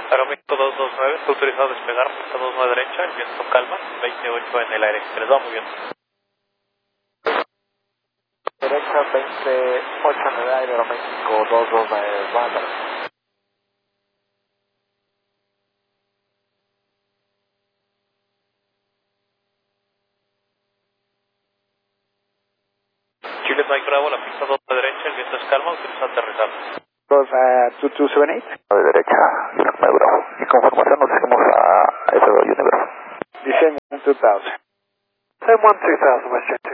Aeroméxico 229, está autorizado a despegar, pista 29 derecha, el viento calma, 28 en el aire, que les va muy bien. Derecha 28 en el aire, Aeroméxico 229, banda. Chile Mike Bravo, la pista 2 derecha, el viento es calma, autoriza aterrizar. 2278. De derecha, Mike Bravo. Y con formación nos seguimos a FW Universo. Descend 2000. Same 1000, Western